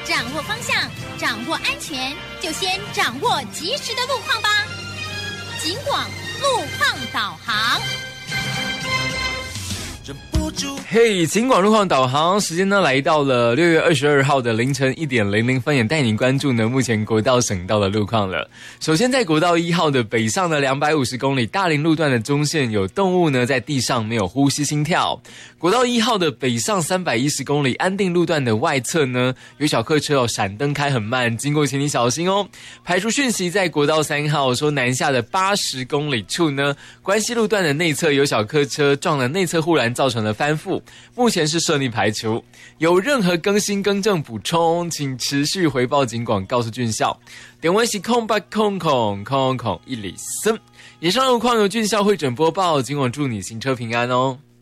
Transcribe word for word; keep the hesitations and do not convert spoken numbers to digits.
掌握方向，掌握安全，就先掌握及时的路况吧。警广路况导航。 嘿，警广路况导航时间呢，来到了六月二十二号的凌晨一点零零分，也带你关注呢目前国道省道的路况了。首先在国道一号的北上的两百五十公里大林路段的中线有动物呢在地上没有呼吸心跳。国道一号的北上三百一十公里安定路段的外侧呢有小客车哦闪灯开很慢，经过请你小心哦。排除讯息在国道三号说南下的八十公里处呢关西路段的内侧有小客车撞了内侧护栏造成了翻覆，目前是顺利排除。有任何更新更正补充，请持续回报警广告诉俊校。点位是空八空空空空一里森。以上路况由俊校会诊播报，警广祝你行车平安哦。